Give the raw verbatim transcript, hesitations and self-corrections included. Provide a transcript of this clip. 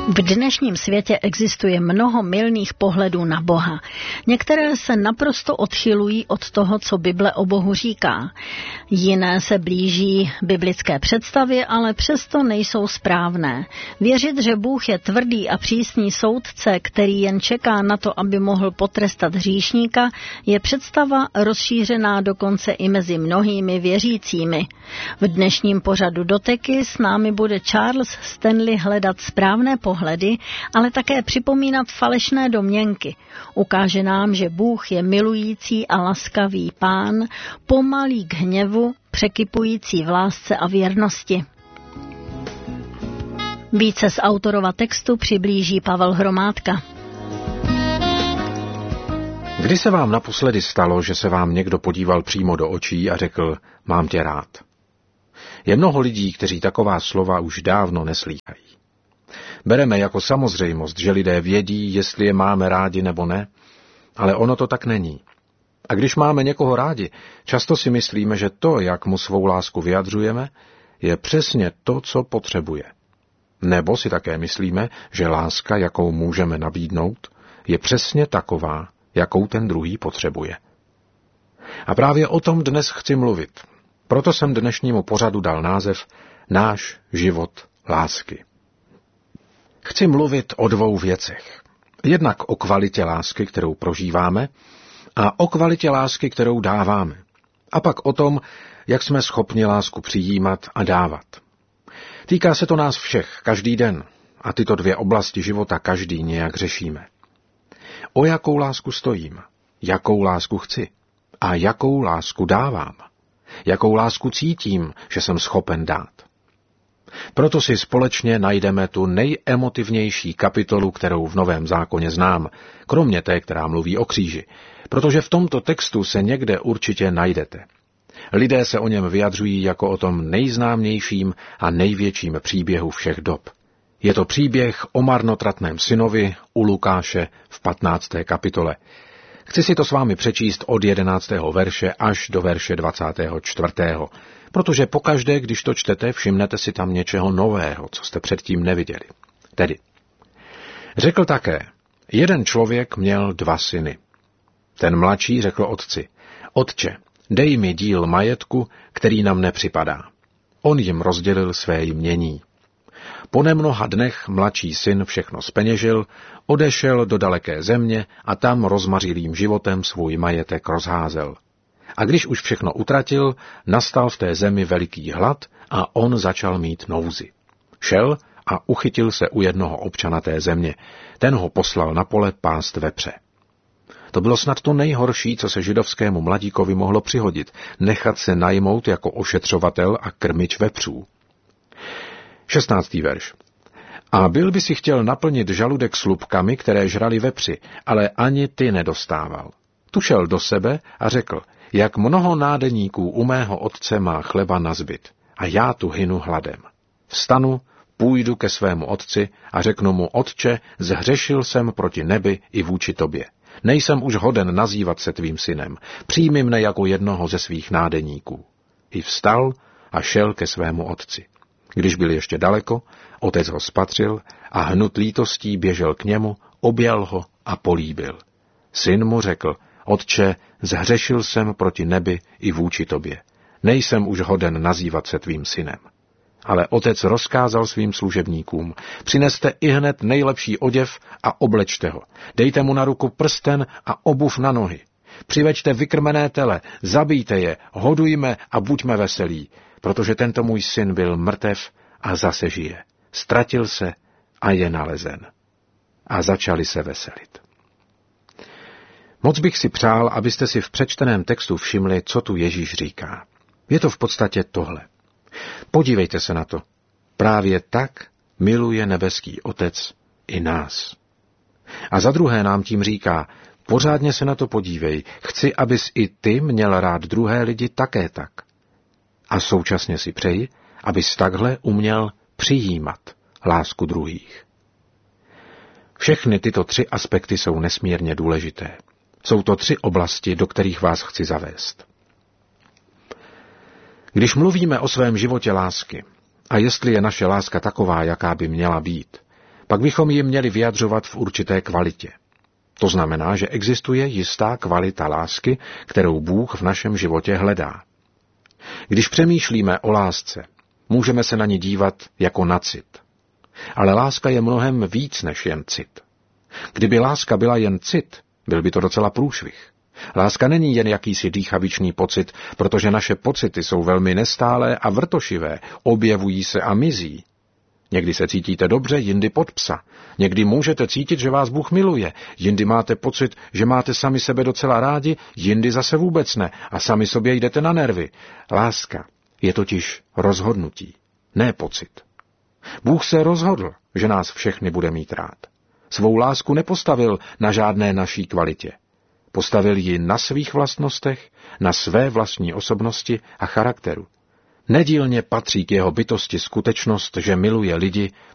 V dnešním světě existuje mnoho mylných pohledů na Boha. Některé se naprosto odchylují od toho, co Bible o Bohu říká. Jiné se blíží biblické představě, ale přesto nejsou správné. Věřit, že Bůh je tvrdý a přísný soudce, který jen čeká na to, aby mohl potrestat hříšníka, je představa rozšířená dokonce i mezi mnohými věřícími. V dnešním pořadu Doteky s námi bude Charles Stanley hledat správné pohledy, ale také připomínat falešné domněnky. Ukáže nám, že Bůh je milující a laskavý Pán, pomalý k hněvu, překypující v lásce a věrnosti. Více z autorova textu přiblíží Pavel Hromádka. Kdy se vám naposledy stalo, že se vám někdo podíval přímo do očí a řekl, mám tě rád? Je mnoho lidí, kteří taková slova už dávno neslýchají. Bereme jako samozřejmost, že lidé vědí, jestli je máme rádi nebo ne, ale ono to tak není. A když máme někoho rádi, často si myslíme, že to, jak mu svou lásku vyjadřujeme, je přesně to, co potřebuje. Nebo si také myslíme, že láska, jakou můžeme nabídnout, je přesně taková, jakou ten druhý potřebuje. A právě o tom dnes chci mluvit. Proto jsem dnešnímu pořadu dal název Náš život lásky. Chci mluvit o dvou věcech. Jednak o kvalitě lásky, kterou prožíváme, a o kvalitě lásky, kterou dáváme. A pak o tom, jak jsme schopni lásku přijímat a dávat. Týká se to nás všech, každý den, a tyto dvě oblasti života každý nějak řešíme. O jakou lásku stojím, jakou lásku chci a jakou lásku dávám, jakou lásku cítím, že jsem schopen dát. Proto si společně najdeme tu nejemotivnější kapitolu, kterou v Novém zákoně znám, kromě té, která mluví o kříži, protože v tomto textu se někde určitě najdete. Lidé se o něm vyjadřují jako o tom nejznámějším a největším příběhu všech dob. Je to příběh o marnotratném synovi u Lukáše v patnácté kapitole. Chci si to s vámi přečíst od jedenáctého verše až do verše dvacátého čtvrtého, protože pokaždé, když to čtete, všimnete si tam něčeho nového, co jste předtím neviděli. Tedy, řekl také, jeden člověk měl dva syny. Ten mladší řekl otci, otče, dej mi díl majetku, který nám nepřipadá. On jim rozdělil své jmění. Po nemnoha dnech mladší syn všechno zpeněžil, odešel do daleké země a tam rozmařilým životem svůj majetek rozházel. A když už všechno utratil, nastal v té zemi veliký hlad a on začal mít nouzi. Šel a uchytil se u jednoho občana té země. Ten ho poslal na pole pást vepře. To bylo snad to nejhorší, co se židovskému mladíkovi mohlo přihodit, nechat se najmout jako ošetřovatel a krmič vepřů. šestnáctý verš. A byl by si chtěl naplnit žaludek slupkami, které žrali vepři, ale ani ty nedostával. Tu šel do sebe a řekl, jak mnoho nádeníků u mého otce má chleba nazbyt, a já tu hynu hladem. Vstanu, půjdu ke svému otci a řeknu mu, otče, zhřešil jsem proti nebi i vůči tobě. Nejsem už hoden nazývat se tvým synem, přijmi mne jako jednoho ze svých nádeníků. I vstal a šel ke svému otci. Když byl ještě daleko, otec ho spatřil a hnut lítostí běžel k němu, objal ho a políbil. Syn mu řekl, otče, zhřešil jsem proti nebi i vůči tobě. Nejsem už hoden nazývat se tvým synem. Ale otec rozkázal svým služebníkům, přineste ihned nejlepší oděv a oblečte ho. Dejte mu na ruku prsten a obuv na nohy. Přiveďte vykrmené tele, zabijte je, hodujme a buďme veselí, protože tento můj syn byl mrtev a zase žije. Ztratil se a je nalezen. A začali se veselit. Moc bych si přál, abyste si v přečteném textu všimli, co tu Ježíš říká. Je to v podstatě tohle. Podívejte se na to. Právě tak miluje nebeský Otec i nás. A za druhé nám tím říká, pořádně se na to podívej, chci, abys i ty měl rád druhé lidi také tak. A současně si přeji, abys takhle uměl přijímat lásku druhých. Všechny tyto tři aspekty jsou nesmírně důležité. Jsou to tři oblasti, do kterých vás chci zavést. Když mluvíme o svém životě lásky, a jestli je naše láska taková, jaká by měla být, Pak bychom ji měli vyjadřovat v určité kvalitě. To znamená, že existuje jistá kvalita lásky, kterou Bůh v našem životě hledá. Když přemýšlíme o lásce, můžeme se na ní dívat jako na cit. Ale láska je mnohem víc než jen cit. Kdyby láska byla jen cit, byl by to docela průšvih. Láska není jen jakýsi dýchavičný pocit, protože naše pocity jsou velmi nestálé a vrtošivé, objevují se a mizí. Někdy se cítíte dobře, jindy pod psa. Někdy můžete cítit, že vás Bůh miluje, jindy máte pocit, že máte sami sebe docela rádi, jindy zase vůbec ne a sami sobě jdete na nervy. Láska je totiž rozhodnutí, ne pocit. Bůh se rozhodl, že nás všechny bude mít rád. Svou lásku nepostavil na žádné naší kvalitě. Postavil ji na svých vlastnostech, na své vlastní osobnosti a charakteru. Nedílně patří k jeho bytosti skutečnost, že miluje lidi